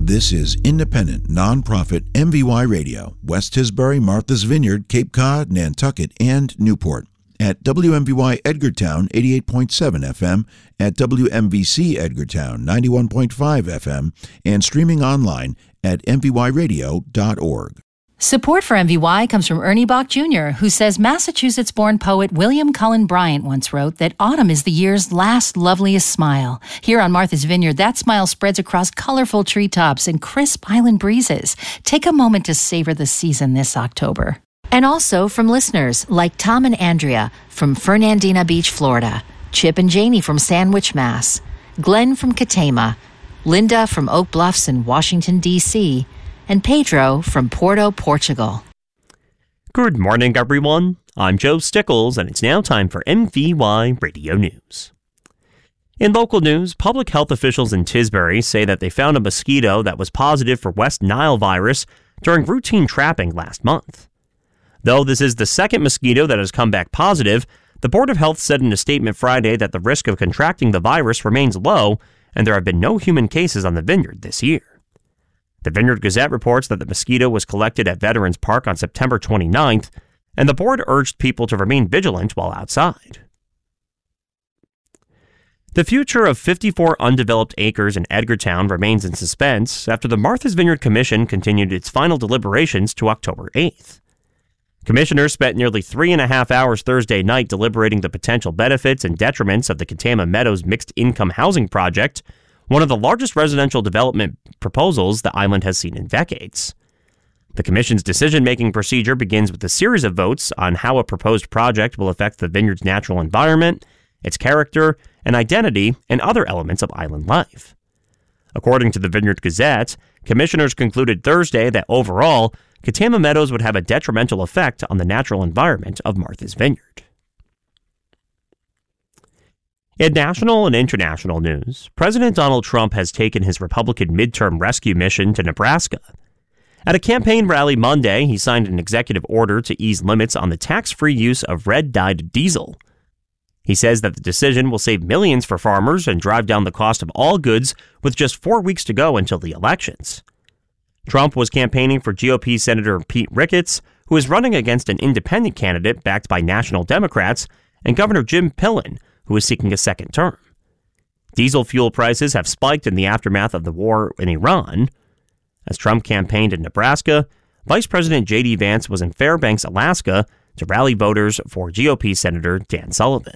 This is independent, nonprofit MVY Radio, West Tisbury, Martha's Vineyard, Cape Cod, Nantucket, and Newport. At WMVY Edgartown 88.7 FM, at WMVC Edgartown 91.5 FM, and streaming online at mvyradio.org. Support for MVY comes from Ernie Bach Jr., who says Massachusetts-born poet William Cullen Bryant once wrote that autumn is the year's last loveliest smile. Here on Martha's Vineyard, that smile spreads across colorful treetops and crisp island breezes. Take a moment to savor the season this October. And also from listeners like Tom and Andrea from Fernandina Beach, Florida, Chip and Janie from Sandwich, Mass., Glenn from Katama, Linda from Oak Bluffs in Washington, D.C., and Pedro from Porto, Portugal. Good morning, everyone. I'm Joe Stickles, and it's now time for MVY Radio News. In local news, public health officials in Tisbury say that they found a mosquito that was positive for West Nile virus during routine trapping last month. Though this is the second mosquito that has come back positive, the Board of Health said in a statement Friday that the risk of contracting the virus remains low, and there have been no human cases on the vineyard this year. The Vineyard Gazette reports that the mosquito was collected at Veterans Park on September 29th, and the board urged people to remain vigilant while outside. The future of 54 undeveloped acres in Edgartown remains in suspense after the Martha's Vineyard Commission continued its final deliberations to October 8th. Commissioners spent nearly 3.5 hours Thursday night deliberating the potential benefits and detriments of the Katama Meadows mixed-income housing project, one of the largest residential development proposals the island has seen in decades. The Commission's decision-making procedure begins with a series of votes on how a proposed project will affect the vineyard's natural environment, its character and identity, and other elements of island life. According to the Vineyard Gazette, commissioners concluded Thursday that overall, Katama Meadows would have a detrimental effect on the natural environment of Martha's Vineyard. In national and international news, President Donald Trump has taken his Republican midterm rescue mission to Nebraska. At a campaign rally Monday, he signed an executive order to ease limits on the tax-free use of red-dyed diesel. He says that the decision will save millions for farmers and drive down the cost of all goods with just 4 weeks to go until the elections. Trump was campaigning for GOP Senator Pete Ricketts, who is running against an independent candidate backed by national Democrats, and Governor Jim Pillen, who is seeking a second term. Diesel fuel prices have spiked in the aftermath of the war in Iran. As Trump campaigned in Nebraska, Vice President J.D. Vance was in Fairbanks, Alaska, to rally voters for GOP Senator Dan Sullivan.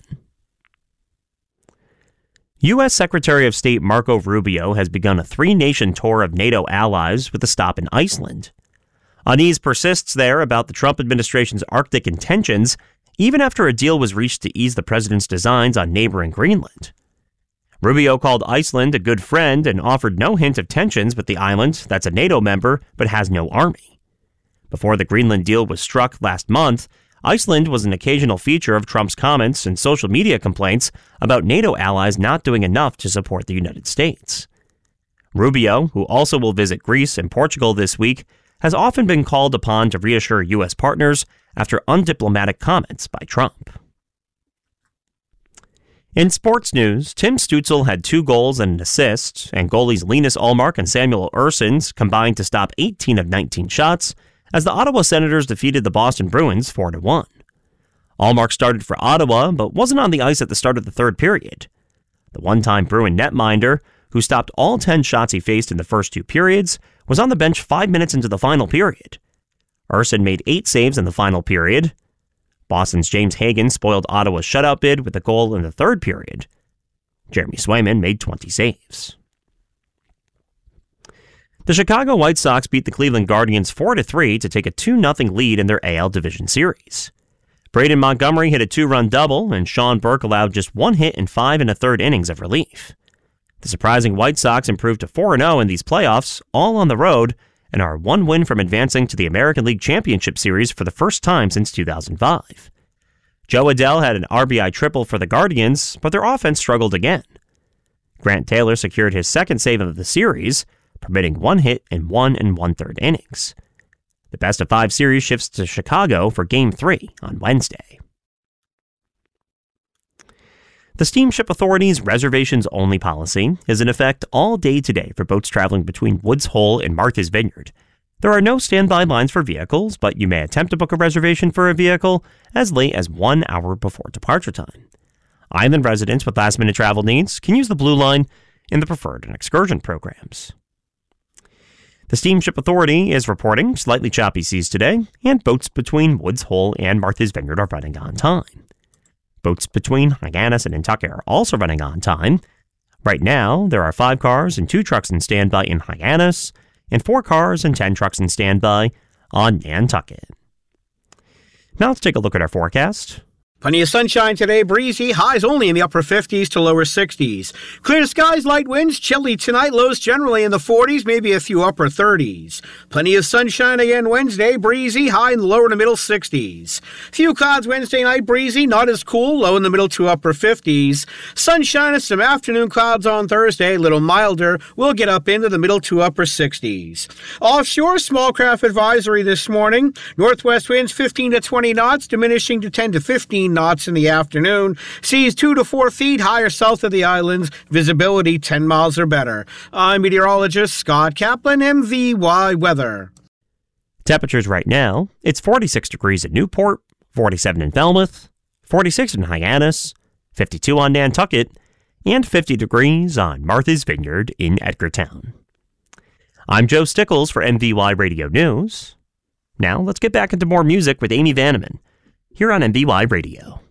U.S. Secretary of State Marco Rubio has begun a 3-nation tour of NATO allies with a stop in Iceland. Unease persists there about the Trump administration's Arctic intentions, even after a deal was reached to ease the president's designs on neighboring Greenland. Rubio called Iceland a good friend and offered no hint of tensions with the island that's a NATO member but has no army. Before the Greenland deal was struck last month, Iceland was an occasional feature of Trump's comments and social media complaints about NATO allies not doing enough to support the United States. Rubio, who also will visit Greece and Portugal this week, has often been called upon to reassure U.S. partners after undiplomatic comments by Trump. In sports news, Tim Stützle had 2 goals and an assist, and goalies Linus Ullmark and Samuel Ersson combined to stop 18 of 19 shots, as the Ottawa Senators defeated the Boston Bruins 4-1. Ullmark started for Ottawa, but wasn't on the ice at the start of the third period. The one-time Bruin netminder, who stopped all 10 shots he faced in the first 2 periods, was on the bench 5 minutes into the final period. Ersson made 8 saves in the final period. Boston's James Hagan spoiled Ottawa's shutout bid with a goal in the third period. Jeremy Swayman made 20 saves. The Chicago White Sox beat the Cleveland Guardians 4-3 to take a 2-0 lead in their AL Division Series. Braden Montgomery hit a 2-run double, and Sean Burke allowed just 1 hit in 5 1/3 innings of relief. The surprising White Sox improved to 4-0 in these playoffs, all on the road, and are 1 win from advancing to the American League Championship Series for the first time since 2005. Joe Adell had an RBI triple for the Guardians, but their offense struggled again. Grant Taylor secured his second save of the series, permitting 1 hit in 1 1/3 innings. The best-of-5 series shifts to Chicago for Game 3 on Wednesday. The Steamship Authority's reservations-only policy is in effect all day today for boats traveling between Woods Hole and Martha's Vineyard. There are no standby lines for vehicles, but you may attempt to book a reservation for a vehicle as late as 1 hour before departure time. Island residents with last-minute travel needs can use the Blue Line in the Preferred and Excursion programs. The Steamship Authority is reporting slightly choppy seas today, and boats between Woods Hole and Martha's Vineyard are running on time. Boats between Hyannis and Nantucket are also running on time. Right now, there are 5 cars and 2 trucks in standby in Hyannis, and 4 cars and 10 trucks in standby on Nantucket. Now let's take a look at our forecast. Plenty of sunshine today, breezy, highs only in the upper 50s to lower 60s. Clear skies, light winds, chilly tonight, lows generally in the 40s, maybe a few upper 30s. Plenty of sunshine again Wednesday, breezy, high in the lower to middle 60s. Few clouds Wednesday night, breezy, not as cool, low in the middle to upper 50s. Sunshine and some afternoon clouds on Thursday, a little milder, we'll get up into the middle to upper 60s. Offshore, small craft advisory this morning. Northwest winds 15 to 20 knots, diminishing to 10 to 15 knots in the afternoon. Seas 2 to 4 feet higher south of the islands. Visibility 10 miles or better. I'm meteorologist Scott Kaplan, MVY Weather. Temperatures right now, it's 46 degrees at Newport, 47 in Falmouth, 46 in Hyannis, 52 on Nantucket, and 50 degrees on Martha's Vineyard in Edgartown. I'm Joe Stickles for MVY Radio News. Now let's get back into more music with Amy Vanneman here on MVY Radio.